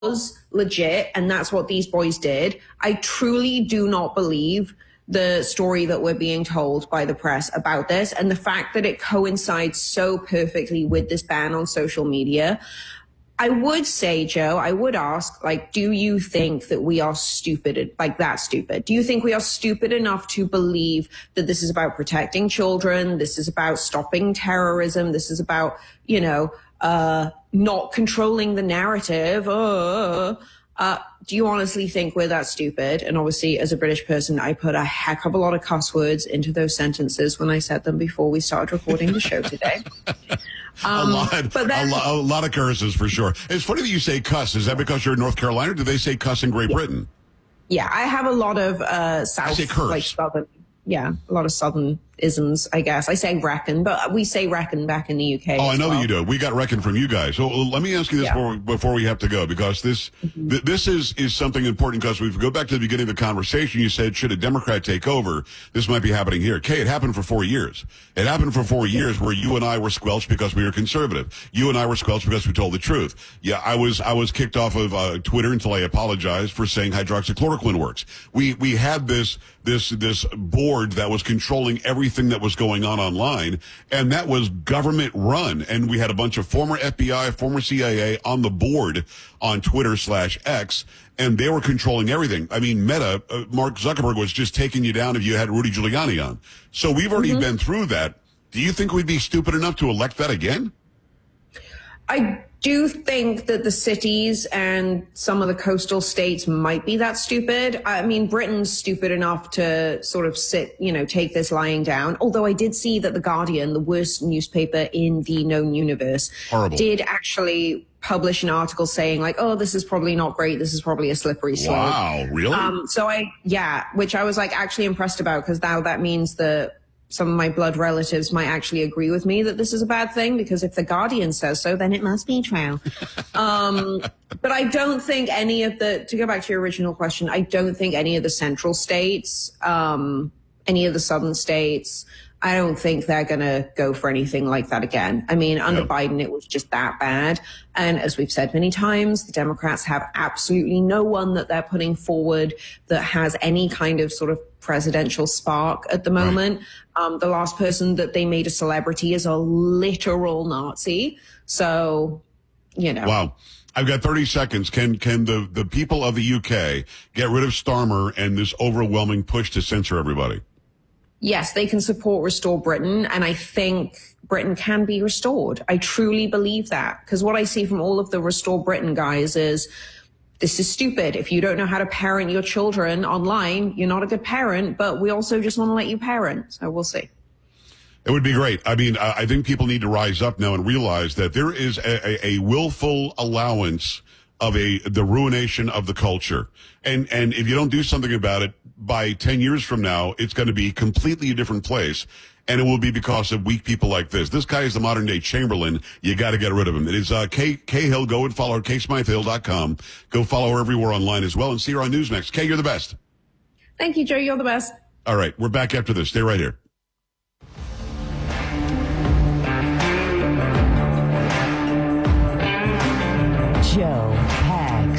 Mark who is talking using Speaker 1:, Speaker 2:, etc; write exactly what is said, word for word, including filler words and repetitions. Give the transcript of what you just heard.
Speaker 1: was legit and that's what these boys did, I truly do not believe the story that we're being told by the press about this. And the fact that it coincides so perfectly with this ban on social media, I would say, Joe, I would ask, like, do you think that we are stupid, like that stupid? Do you think we are stupid enough to believe that this is about protecting children? This is about stopping terrorism. This is about, you know, uh, not controlling the narrative. Uh, uh, do you honestly think we're that stupid? And obviously, as a British person, I put a heck of a lot of cuss words into those sentences when I said them before we started recording the show today.
Speaker 2: Um, a lot,
Speaker 1: but then,
Speaker 2: a, lo- a lot of curses for sure. It's funny that you say cuss. Is that because you're in North Carolina, or do they say cuss in Great
Speaker 1: yeah.
Speaker 2: Britain?
Speaker 1: Yeah, I have a lot of uh, South,
Speaker 2: I say curse.
Speaker 1: like Southern. Yeah, a lot of Southern isms, I guess. I say reckon, but we say reckon back in the U K.
Speaker 2: Oh, I know
Speaker 1: well.
Speaker 2: that you do. We got reckon from you guys. So let me ask you this
Speaker 1: yeah.
Speaker 2: before, before we have to go, because this mm-hmm. th- this is, is something important, because we go back to the beginning of the conversation. You said, should a Democrat take over, this might be happening here. Kay, it happened for four years. It happened for four years where you and I were squelched because we were conservative. You and I were squelched because we told the truth. Yeah, I was I was kicked off of uh, Twitter until I apologized for saying hydroxychloroquine works. We we had this this this board that was controlling everything that was going on online, and that was government run. And we had a bunch of former F B I, former C I A on the board on Twitter slash X, and they were controlling everything. I mean, Meta, uh, Mark Zuckerberg was just taking you down if you had Rudy Giuliani on. So we've already mm-hmm. been through that. Do you think we'd be stupid enough to elect that again?
Speaker 1: I do think that the cities and some of the coastal states might be that stupid. I mean, Britain's stupid enough to sort of sit, you know, take this lying down. Although I did see that The Guardian, the worst newspaper in the known universe,
Speaker 2: Horrible.
Speaker 1: did actually publish an article saying like, oh, this is probably not great. This is probably a slippery slope.
Speaker 2: Wow, really?
Speaker 1: Um, so I, yeah, which I was like actually impressed about, because now that means that some of my blood relatives might actually agree with me that this is a bad thing, because if The Guardian says so, then it must be true. um, but I don't think any of the, to go back to your original question, I don't think any of the central states, um, any of the southern states, I don't think they're going to go for anything like that again. I mean, under
Speaker 2: yep.
Speaker 1: Biden, it was just that bad. And as we've said many times, the Democrats have absolutely no one that they're putting forward that has any kind of sort of presidential spark at the moment. Right. Um, the last person that they made a celebrity is a literal Nazi. So, you know.
Speaker 2: Wow. I've got thirty seconds. Can can the, the people of the U K get rid of Starmer and this overwhelming push to censor everybody?
Speaker 1: Yes, they can support Restore Britain, and I think Britain can be restored. I truly believe that, because what I see from all of the Restore Britain guys is, this is stupid. If you don't know how to parent your children online, you're not a good parent, but we also just want to let you parent. So we'll see.
Speaker 2: It would be great. I mean, I think people need to rise up now and realize that there is a, a, a willful allowance of a the ruination of the culture. And and if you don't do something about it, by ten years from now, it's going to be completely a different place. And it will be because of weak people like this. This guy is the modern day Chamberlain. You got to get rid of him. It is uh, Kay, Kay Hill. Go and follow her, kay smythe hill dot com. Go follow her everywhere online as well, and see her on Newsmax. Kay, you're the best.
Speaker 1: Thank you, Joe. You're the best.
Speaker 2: All right. We're back after this. Stay right here.
Speaker 3: Joe